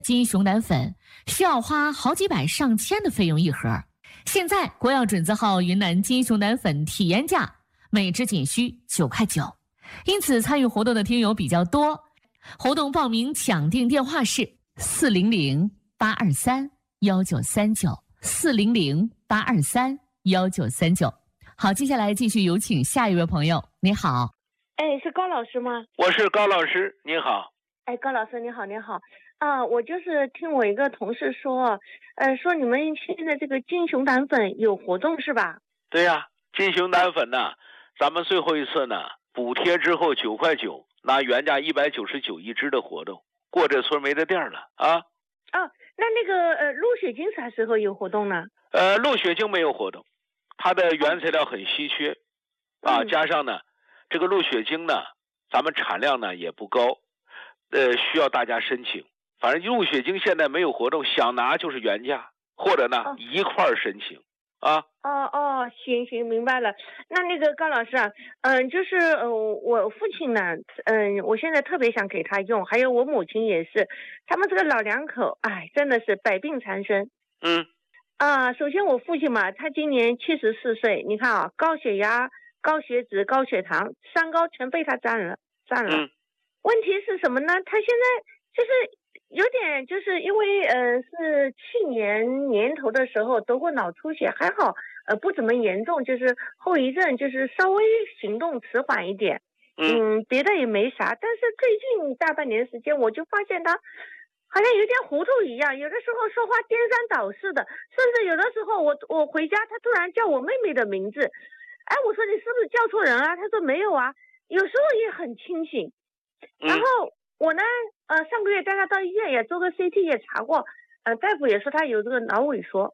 金熊胆粉需要花好几百上千的费用一盒。现在国药准字号云南金熊胆粉体验价每支仅需9块9，因此参与活动的听友比较多。活动报名抢订电话是400-823-1939，400-823-1939。好，接下来继续有请下一位朋友。你好。 是高老师吗？ 我是高老师，你好。 高老师你好，你好。我就是听我一个同事说，说你们现在这个金熊胆粉有活动是吧？ 对呀，金熊胆粉呢，咱们最后一次呢补贴之后9块9，拿原价199一支的活动，过这村没得店了啊。 那个鹿血精啥时候有活动呢？ 鹿血精没有活动，它的原材料很稀缺加上呢这个鹿血精呢咱们产量呢也不高，需要大家申请。反正鹿血精现在没有活动，想拿就是原价，或者呢一块儿申请啊。 行，明白了。那个高老师啊，就是我父亲呢，我现在特别想给他用，还有我母亲也是，他们这个老两口，真的是百病缠身。首先我父亲嘛，他今年74岁，你看啊，高血压、高血脂、高血糖，三高全被他占了。问题是什么呢？他现在就是有点，就是因为是去年年头的时候得过脑出血，还好不怎么严重，就是后遗症就是稍微行动迟缓一点，别的也没啥。但是最近大半年时间，我就发现他好像有点糊涂一样，有的时候说话颠三倒四的，甚至有的时候我回家，他突然叫我妹妹的名字，我说你是不是叫错人啊？他说没有啊，有时候也很清醒。然后我呢上个月带他到医院也做个 CT 也查过，大夫也说他有这个脑萎缩。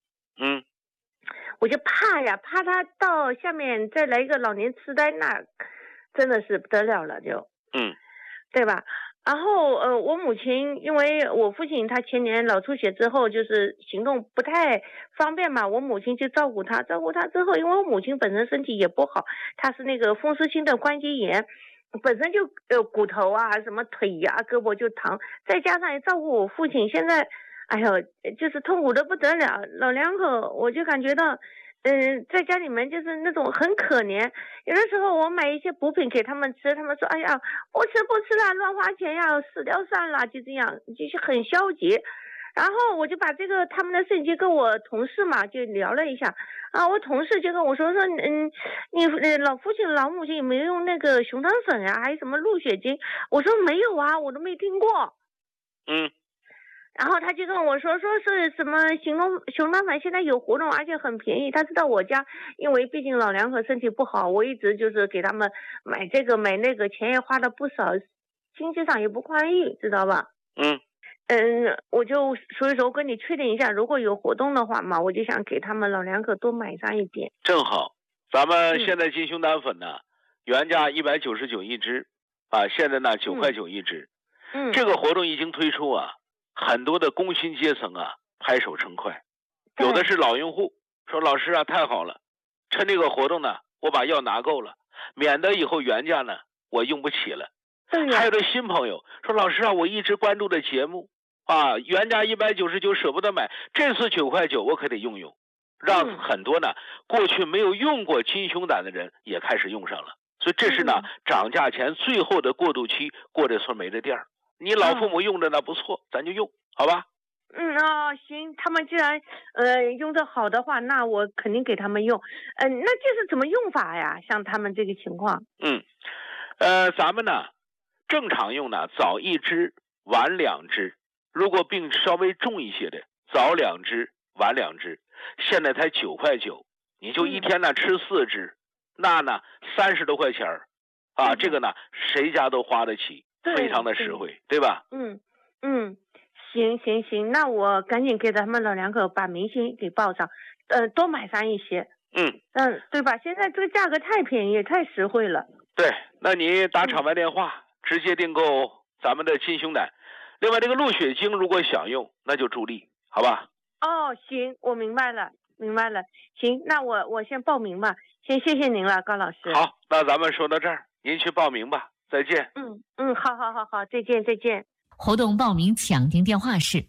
我就怕他到下面再来一个老年痴呆，那真的是不得了了就。对吧？然后我母亲，因为我父亲他前年脑出血之后就是行动不太方便嘛，我母亲就照顾他之后，因为我母亲本身身体也不好，她是那个风湿性的关节炎，本身就骨头啊什么腿啊胳膊就疼，再加上也照顾我父亲，现在就是痛苦的不得了。老两口我就感觉到在家里面就是那种很可怜，有的时候我买一些补品给他们吃，他们说不吃了，乱花钱呀，死掉算了，就这样，就是很消极。然后我就把这个他们的事情跟我同事嘛就聊了一下，我同事就跟我说你老父亲老母亲有没有用那个熊胆粉还有什么鹿血精？我说没有啊，我都没听过。然后他就跟我说是什么熊胆粉现在有活动，而且很便宜。他知道我家，因为毕竟老两口身体不好，我一直就是给他们买这个买那个，钱也花了不少，经济上也不宽裕，知道吧？我就所以说跟你确定一下，如果有活动的话嘛，我就想给他们老两口多买上一点。 正好，咱们现在金熊胆粉呢，原价199一支，现在呢9块9一支。这个活动一经推出很多的工薪阶层拍手称快，有的是老用户说老师太好了，趁这个活动呢，我把药拿够了，免得以后原价呢我用不起了。还有的新朋友说老师我一直关注的节目原价199舍不得买，这次9块9我可得用，让很多呢过去没有用过金熊胆的人也开始用上了。所以这是呢涨价前最后的过渡期，过这村没这店儿。你老父母用着呢不错，咱就用，好吧？ 行，他们既然用的好的话，那我肯定给他们用。那这是怎么用法呀？像他们这个情况。 咱们呢正常用呢早1支晚2支，如果病稍微重一些的早2支晚2支，现在才9块9，你就一天呢吃4支，那呢30多块钱这个呢谁家都花得起，非常的实惠，对吧？ 行，那我赶紧给他们老两口把明星给报上，多买上一些。对吧？现在这个价格太便宜，太实惠了。 对，那你打场外电话，直接订购咱们的金熊胆。另外这个鹿血精如果想用，那就助力，好吧？ 行，我明白了。行，那我先报名吧。先谢谢您了，高老师。 好，那咱们说到这儿，您去报名吧。再见。 好，再见。 活动报名抢订电话是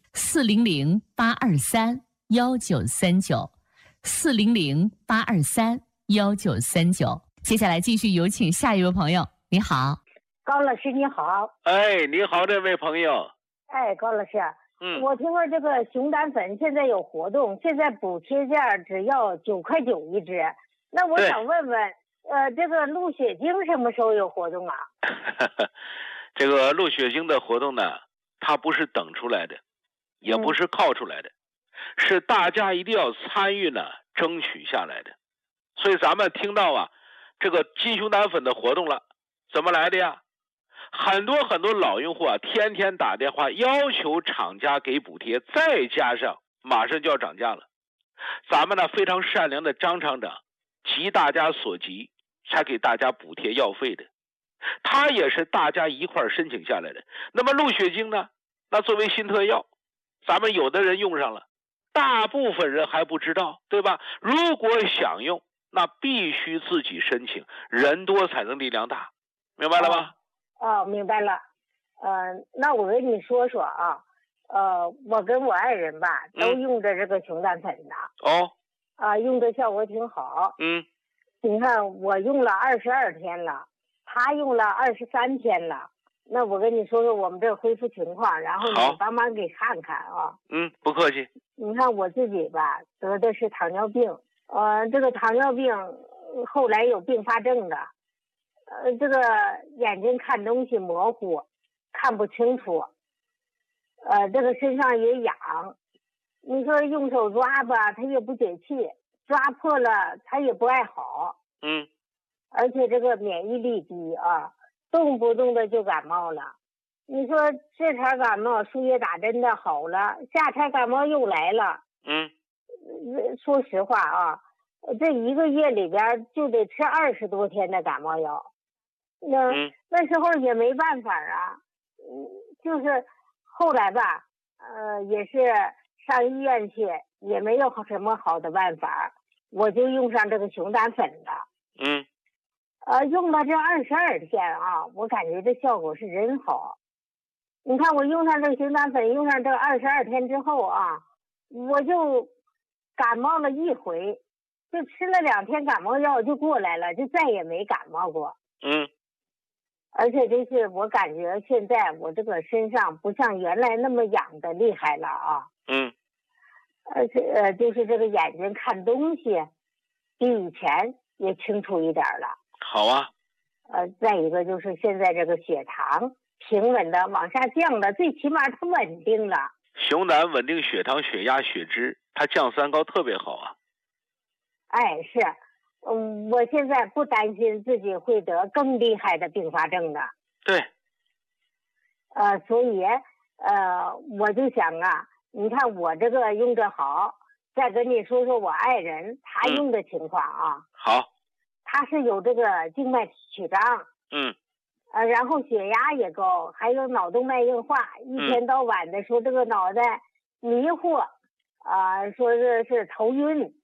400-823-1939，400-823-1939。接下来继续有请下一位朋友。你好， 高老师你好。 哎，你好，这位朋友。 哎，高老师，我听说这个熊胆粉现在有活动，现在补贴价只要9块9一支。那我想问问，这个鹿血精什么时候有活动啊？ 这个鹿血精的活动呢，它不是等出来的，也不是靠出来的，是大家一定要参与呢，争取下来的。所以咱们听到啊，这个金熊胆粉的活动了，怎么来的呀？很多老用户啊，天天打电话要求厂家给补贴，再加上马上就要涨价了，咱们呢非常善良的张厂长急大家所急，才给大家补贴药费的。他也是大家一块申请下来的。那么鹿血精呢，那作为新特药，咱们有的人用上了，大部分人还不知道，对吧？如果想用，那必须自己申请，人多才能力量大，明白了吗？ 明白了。那我跟你说说啊，我跟我爱人吧，都用着这个熊胆粉的。用的效果挺好。你看我用了22天了，他用了23天了。那我跟你说说我们这恢复情况，然后你帮忙给看看啊。 不客气。 你看我自己吧，得的是糖尿病。这个糖尿病后来有并发症的。这个眼睛看东西模糊，看不清楚。这个身上也痒，你说用手抓吧，它也不解气，抓破了它也不爱好。而且这个免疫力低啊，动不动的就感冒了。你说这茬感冒输液打针的好了，下茬感冒又来了。说实话啊，这1个月里边就得吃20多天的感冒药。那时候也没办法啊。就是后来吧，也是上医院去，也没有什么好的办法，我就用上这个熊胆粉了。用了这22天啊，我感觉这效果是真好。你看我用上这个熊胆粉，用上这22天之后啊，我就感冒了一回，就吃了2天感冒药就过来了，就再也没感冒过。而且就是我感觉现在我这个身上不像原来那么痒的厉害了啊。而且就是这个眼睛看东西比以前也清楚一点了。 好啊。 再一个就是现在这个血糖平稳的往下降了，最起码它稳定了。 熊胆稳定血糖、血压、血脂，它降三高特别好啊。 是。我现在不担心自己会得更厉害的并发症的。 对。 所以我就想啊，你看我这个用着好，再跟你说说我爱人他用的情况啊。 好。 他是有这个静脉曲张。然后血压也高，还有脑动脉硬化，一天到晚的说这个脑袋迷糊，说是头晕，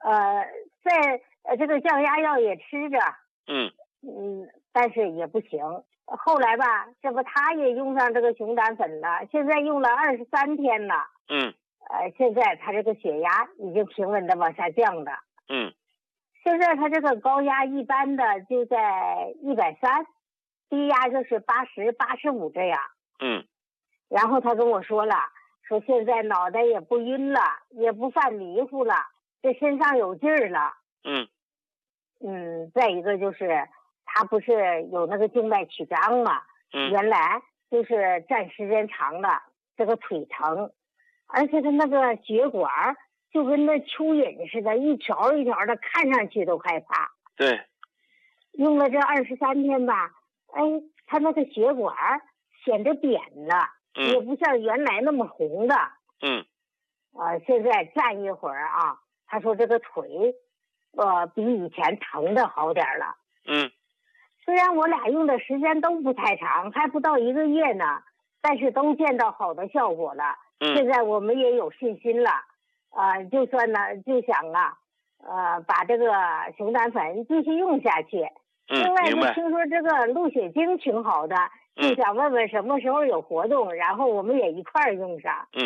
在这个降压药也吃着。但是也不行。后来吧，这不他也用上这个熊胆粉了，现在用了23天了。现在他这个血压已经平稳的往下降了。现在他这个高压一般的就在130，低压就是80、85这样。然后他跟我说了，说现在脑袋也不晕了，也不犯迷糊了，这身上有劲儿了。再一个就是他不是有那个静脉曲张嘛，原来就是站时间长了，这个腿疼，而且他那个血管就跟那蚯蚓似的，一条一条的，看上去都害怕。 对。 用了这23天吧，他那个血管显得扁了，也不像原来那么红的。现在站一会儿啊，他说这个腿比以前疼的好点了。虽然我俩用的时间都不太长，还不到1个月呢，但是都见到好的效果了。现在我们也有信心了。就算呢，就想把这个熊胆粉继续用下去。另外就听说这个鹿血精挺好的， 就想问问什么时候有活动，然后我们也一块儿用上。